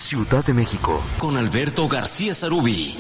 Ciudad de México, con Alberto García Sarubí.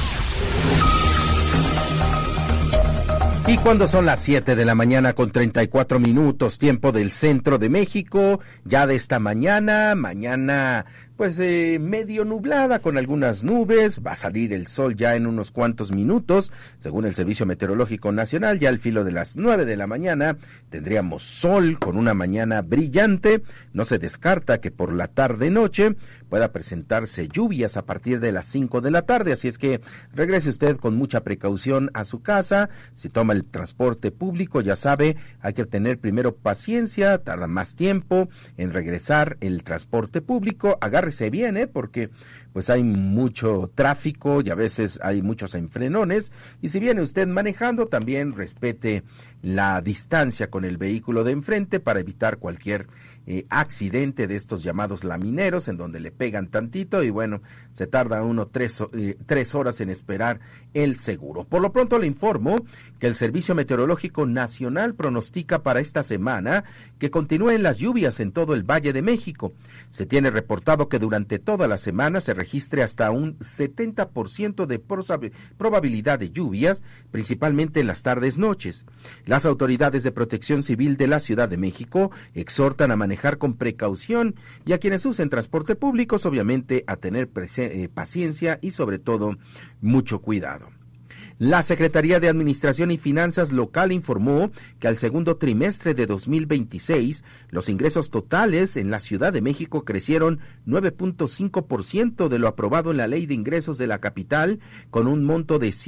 Y cuando son las 7 de la mañana con 34 minutos, tiempo del centro de México, ya de esta mañana pues medio nublada con algunas nubes, va a salir el sol ya en unos cuantos minutos, según el Servicio Meteorológico Nacional, ya al filo de las 9 de la mañana tendríamos sol con una mañana brillante, no se descarta que por la tarde-noche pueda presentarse lluvias a partir de las 5 de la tarde, así es que regrese usted con mucha precaución a su casa, si toma el transporte público, ya sabe, hay que tener primero paciencia, tarda más tiempo en regresar el transporte público, agárrese bien, porque pues hay mucho tráfico y a veces hay muchos enfrenones, y si viene usted manejando, también respete la distancia con el vehículo de enfrente para evitar cualquier accidente de estos llamados lamineros, en donde le pegan tantito y bueno, se tarda uno tres horas en esperar el seguro. Por lo pronto le informo que el Servicio Meteorológico Nacional pronostica para esta semana que continúen las lluvias en todo el Valle de México. Se tiene reportado que durante toda la semana se registre hasta un 70% de probabilidad de lluvias, principalmente en las tardes-noches. Las autoridades de Protección Civil de la Ciudad de México exhortan a manejar con precaución y a quienes usen transporte público, obviamente, a tener paciencia y sobre todo mucho cuidado. La Secretaría de Administración y Finanzas Local informó que al segundo trimestre de 2026, los ingresos totales en la Ciudad de México crecieron 9.5% de lo aprobado en la Ley de Ingresos de la capital, con un monto de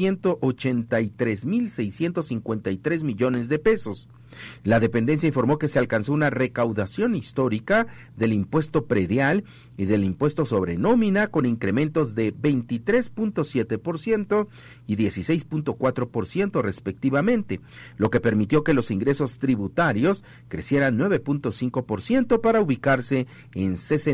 183,653 millones de pesos. La dependencia informó que se alcanzó una recaudación histórica del impuesto predial y del impuesto sobre nómina con incrementos de 23.7% y 16.4% respectivamente, lo que permitió que los ingresos tributarios crecieran 9.5% para ubicarse en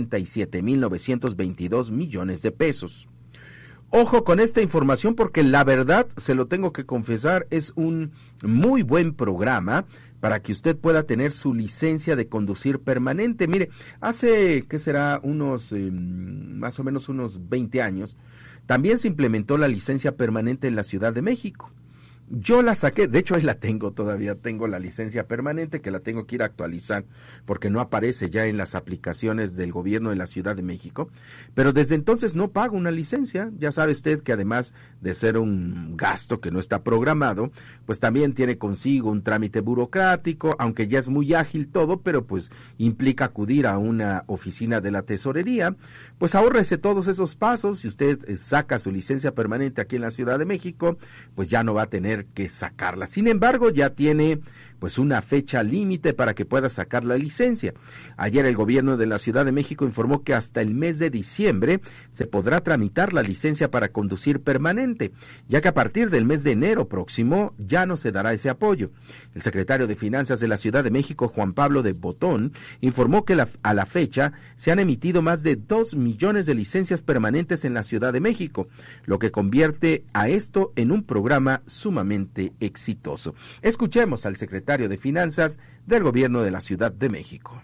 67,922 millones de pesos. Ojo con esta información porque la verdad, se lo tengo que confesar, es un muy buen programa para que usted pueda tener su licencia de conducir permanente. Mire, hace, ¿qué será? Más o menos unos 20 años, también se implementó la licencia permanente en la Ciudad de México. Yo la saqué, de hecho ahí la tengo todavía, tengo la licencia permanente que la tengo que ir a actualizar porque no aparece ya en las aplicaciones del gobierno de la Ciudad de México, pero desde entonces no pago una licencia. Ya sabe usted que además de ser un gasto que no está programado, pues también tiene consigo un trámite burocrático, aunque ya es muy ágil todo, pero pues implica acudir a una oficina de la tesorería. Pues ahórrese todos esos pasos. Si usted saca su licencia permanente aquí en la Ciudad de México, pues ya no va a tener que sacarla. Sin embargo, ya tiene pues una fecha límite para que pueda sacar la licencia. Ayer el gobierno de la Ciudad de México informó que hasta el mes de diciembre se podrá tramitar la licencia para conducir permanente, ya que a partir del mes de enero próximo ya no se dará ese apoyo. El secretario de Finanzas de la Ciudad de México, Juan Pablo de Botón, informó que a la fecha se han emitido más de 2 millones de licencias permanentes en la Ciudad de México, lo que convierte a esto en un programa sumamente exitoso. Escuchemos al secretario de Finanzas del Gobierno de la Ciudad de México.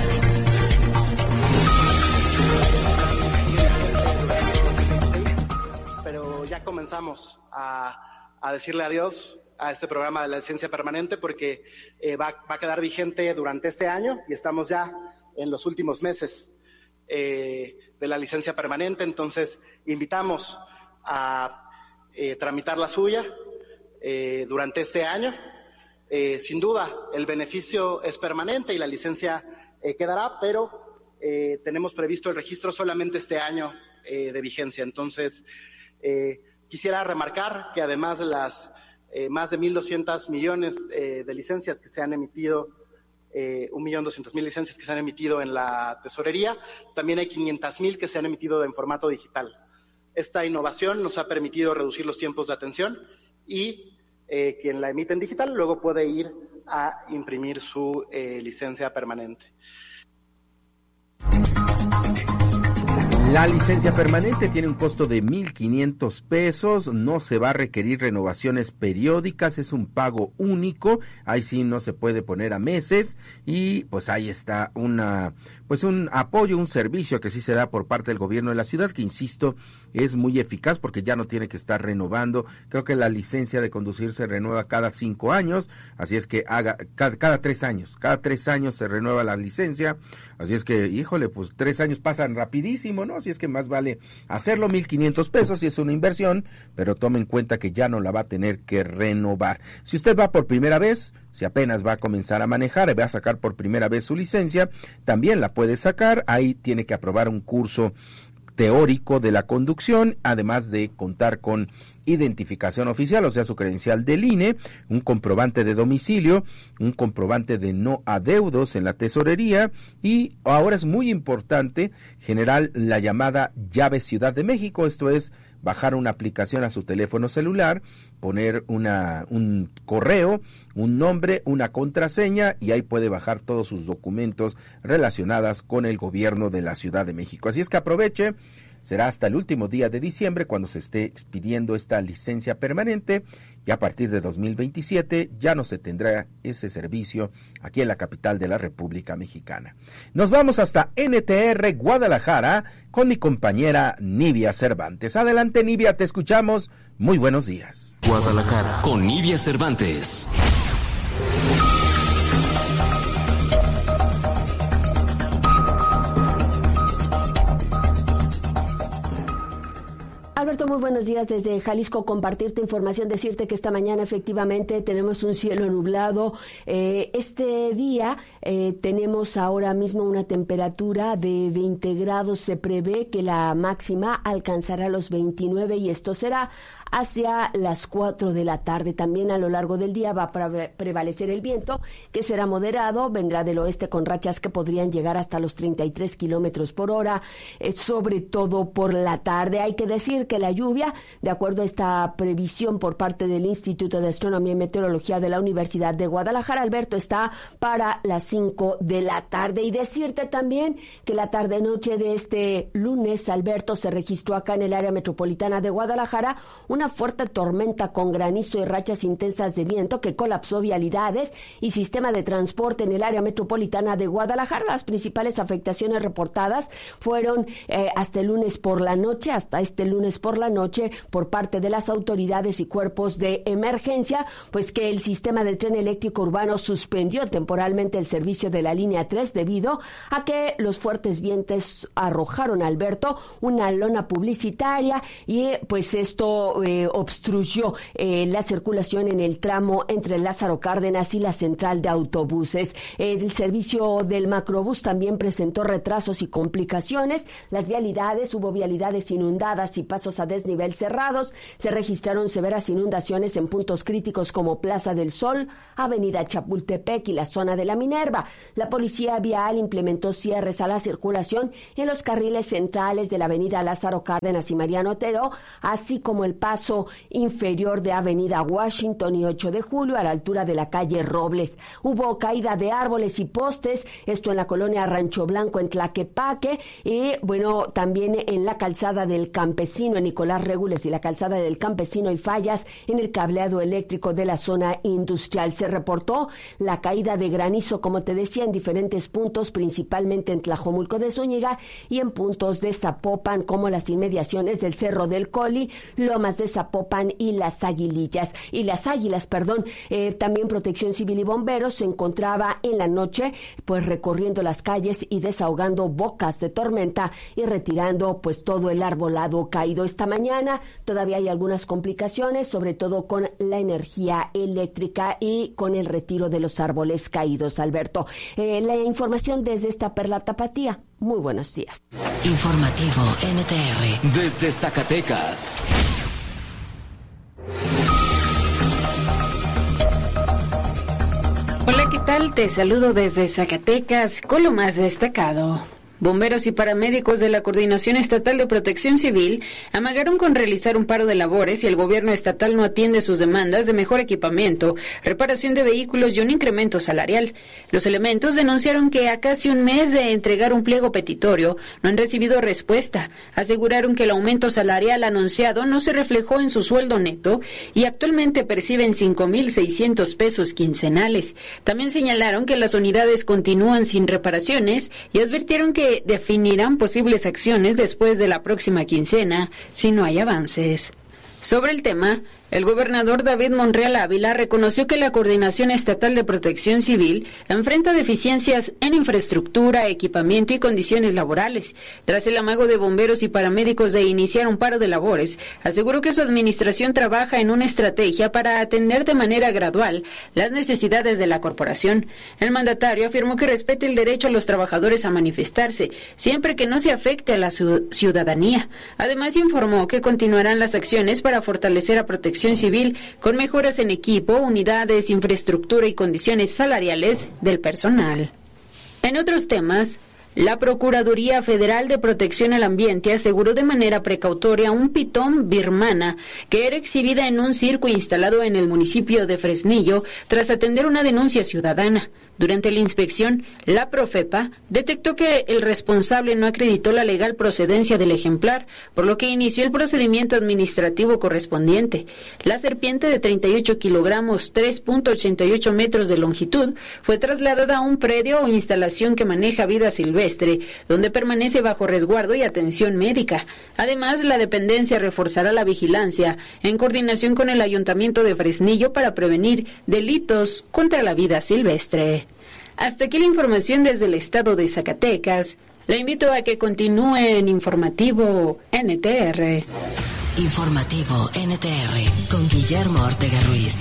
Pero ya comenzamos a decirle adiós a este programa de la licencia permanente porque va a quedar vigente durante este año y estamos ya en los últimos meses de la licencia permanente. Entonces invitamos a tramitar la suya durante este año. Sin duda, el beneficio es permanente y la licencia quedará, pero tenemos previsto el registro solamente este año de vigencia. Entonces, quisiera remarcar que además de las más de 1.200 millones de licencias que se han emitido, 1.200.000 licencias que se han emitido en la tesorería, también hay 500.000 que se han emitido en formato digital. Esta innovación nos ha permitido reducir los tiempos de atención y quien la emite en digital luego puede ir a imprimir su licencia permanente. La licencia permanente tiene un costo de 1,500 pesos, no se va a requerir renovaciones periódicas, es un pago único, ahí sí no se puede poner a meses y pues ahí está un apoyo, un servicio que sí se da por parte del gobierno de la ciudad, que insisto, es muy eficaz porque ya no tiene que estar renovando. Creo que la licencia de conducir se renueva cada 5 años, así es que cada 3 años, se renueva la licencia, así es que, híjole, pues 3 años pasan rapidísimo, ¿no? Así es que más vale hacerlo, 1,500 pesos, y es una inversión, pero tome en cuenta que ya no la va a tener que renovar. Si usted va por primera vez, si apenas va a comenzar a manejar y va a sacar por primera vez su licencia, también la puede sacar, ahí tiene que aprobar un curso teórico de la conducción, además de contar con identificación oficial, o sea, su credencial del INE, un comprobante de domicilio, un comprobante de no adeudos en la tesorería, y ahora es muy importante generar la llamada llave Ciudad de México, esto es bajar una aplicación a su teléfono celular, poner un correo, un nombre, una contraseña, y ahí puede bajar todos sus documentos relacionados con el gobierno de la Ciudad de México. Así es que aproveche, será hasta el último día de diciembre cuando se esté expidiendo esta licencia permanente, y a partir de 2027 ya no se tendrá ese servicio aquí en la capital de la República Mexicana. Nos vamos hasta NTR Guadalajara con mi compañera Nivia Cervantes. Adelante, Nivia, te escuchamos. Muy buenos días. Guadalajara con Nivia Cervantes. Alberto, muy buenos días desde Jalisco, compartirte información, decirte que esta mañana efectivamente tenemos un cielo nublado. Este día tenemos ahora mismo una temperatura de 20 grados, se prevé que la máxima alcanzará los 29 y esto será hacia las 4 de la tarde. También a lo largo del día va a prevalecer el viento, que será moderado, vendrá del oeste con rachas que podrían llegar hasta los 33 kilómetros por hora, sobre todo por la tarde. Hay que decir que la lluvia, de acuerdo a esta previsión por parte del Instituto de Astronomía y Meteorología de la Universidad de Guadalajara, Alberto, está para las 5 de la tarde. Y decirte también que la tarde-noche de este lunes, Alberto, se registró acá en el área metropolitana de Guadalajara una fuerte tormenta con granizo y rachas intensas de viento que colapsó vialidades y sistema de transporte en el área metropolitana de Guadalajara. Las principales afectaciones reportadas fueron hasta este lunes por la noche por parte de las autoridades y cuerpos de emergencia, pues que el sistema de tren eléctrico urbano suspendió temporalmente el servicio de la línea 3 debido a que los fuertes vientos arrojaron, Alberto, una lona publicitaria y pues esto obstruyó la circulación en el tramo entre Lázaro Cárdenas y la central de autobuses. El servicio del macrobús también presentó retrasos y complicaciones. Hubo vialidades inundadas y pasos a desnivel cerrados. Se registraron severas inundaciones en puntos críticos como Plaza del Sol, Avenida Chapultepec y la zona de la Minerva. La policía vial implementó cierres a la circulación en los carriles centrales de la Avenida Lázaro Cárdenas y Mariano Otero, así como el paso inferior de Avenida Washington y 8 de Julio a la altura de la calle Robles. Hubo caída de árboles y postes, esto en la colonia Rancho Blanco en Tlaquepaque y bueno, también en la calzada del Campesino en Nicolás Regules y la calzada del Campesino y fallas en el cableado eléctrico de la zona industrial. Se reportó la caída de granizo, como te decía, en diferentes puntos, principalmente en Tlajomulco de Zúñiga y en puntos de Zapopan, como las inmediaciones del Cerro del Coli, Lomas de Zapopan y las Águilas. También Protección Civil y Bomberos se encontraba en la noche pues recorriendo las calles y desahogando bocas de tormenta y retirando pues todo el arbolado caído. Esta mañana todavía hay algunas complicaciones, sobre todo con la energía eléctrica y con el retiro de los árboles caídos, Alberto. La información desde esta Perla Tapatía. Muy buenos días. Informativo NTR. Desde Zacatecas. Hola, ¿qué tal? Te saludo desde Zacatecas con lo más destacado. Bomberos y paramédicos de la Coordinación Estatal de Protección Civil amagaron con realizar un paro de labores si el gobierno estatal no atiende sus demandas de mejor equipamiento, reparación de vehículos y un incremento salarial. Los elementos denunciaron que a casi un mes de entregar un pliego petitorio no han recibido respuesta. Aseguraron que el aumento salarial anunciado no se reflejó en su sueldo neto y actualmente perciben 5,600 pesos quincenales. También señalaron que las unidades continúan sin reparaciones y advirtieron que definirán posibles acciones después de la próxima quincena si no hay avances. Sobre el tema, el gobernador David Monreal Ávila reconoció que la Coordinación Estatal de Protección Civil enfrenta deficiencias en infraestructura, equipamiento y condiciones laborales. Tras el amago de bomberos y paramédicos de iniciar un paro de labores, aseguró que su administración trabaja en una estrategia para atender de manera gradual las necesidades de la corporación. El mandatario afirmó que respeta el derecho a los trabajadores a manifestarse, siempre que no se afecte a la ciudadanía. Además, informó que continuarán las acciones para fortalecer a Protección Civil con mejoras en equipo, unidades, infraestructura y condiciones salariales del personal. En otros temas, la Procuraduría Federal de Protección al Ambiente aseguró de manera precautoria un pitón birmana que era exhibida en un circo instalado en el municipio de Fresnillo tras atender una denuncia ciudadana. Durante la inspección, la Profepa detectó que el responsable no acreditó la legal procedencia del ejemplar, por lo que inició el procedimiento administrativo correspondiente. La serpiente de 38 kilogramos, 3.88 metros de longitud, fue trasladada a un predio o instalación que maneja vida silvestre, donde permanece bajo resguardo y atención médica. Además, la dependencia reforzará la vigilancia en coordinación con el Ayuntamiento de Fresnillo para prevenir delitos contra la vida silvestre. Hasta aquí la información desde el estado de Zacatecas. Le invito a que continúe en Informativo NTR. Informativo NTR con Guillermo Ortega Ruiz.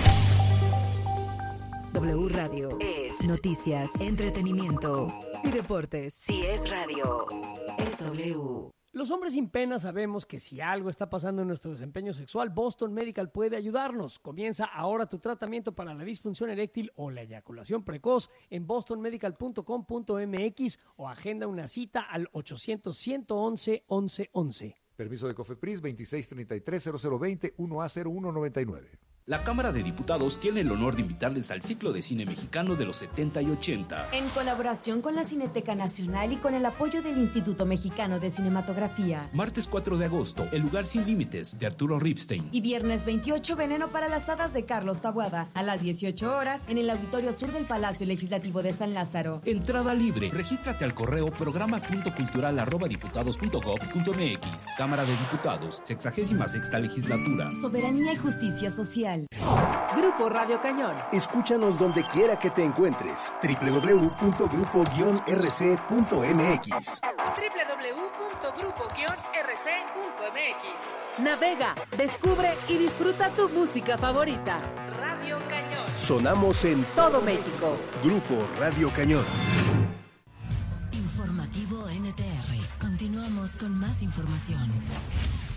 W Radio es noticias, entretenimiento y deportes. Si es radio, es W. Los hombres sin pena sabemos que si algo está pasando en nuestro desempeño sexual, Boston Medical puede ayudarnos. Comienza ahora tu tratamiento para la disfunción eréctil o la eyaculación precoz en bostonmedical.com.mx o agenda una cita al 800-111-1111. Permiso de COFEPRIS 2633-0020 1A0199. La Cámara de Diputados tiene el honor de invitarles al ciclo de cine mexicano de los 70 y 80. En colaboración con la Cineteca Nacional y con el apoyo del Instituto Mexicano de Cinematografía. Martes 4 de agosto, El lugar sin límites, de Arturo Ripstein. Y viernes 28, Veneno para las hadas, de Carlos Taboada. A las 18 horas, en el Auditorio Sur del Palacio Legislativo de San Lázaro. Entrada libre. Regístrate al correo programa.cultural@diputados.gov.mx. Cámara de Diputados, 66ª Legislatura. Soberanía y justicia social. Grupo Radio Cañón. Escúchanos donde quiera que te encuentres. www.grupo-rc.mx. www.grupo-rc.mx. Navega, descubre y disfruta tu música favorita. Radio Cañón. Sonamos en todo México. Grupo Radio Cañón. Informativo NTR. Continuamos con más información.